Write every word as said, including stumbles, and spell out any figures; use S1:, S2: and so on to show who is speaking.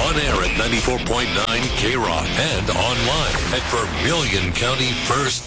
S1: On air at ninety-four point nine K Rock and online at Vermilion County First